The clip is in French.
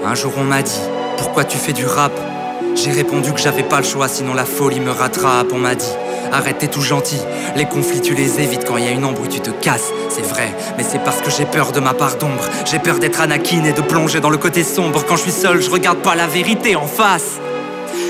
Un jour on m'a dit, pourquoi tu fais du rap? J'ai répondu que j'avais pas le choix, sinon la folie me rattrape. On m'a dit, arrête, t'es tout gentil, les conflits tu les évites, quand y a une embrouille tu te casses. C'est vrai, mais c'est parce que j'ai peur de ma part d'ombre. J'ai peur d'être Anakin et de plonger dans le côté sombre. Quand je suis seul, je regarde pas la vérité en face.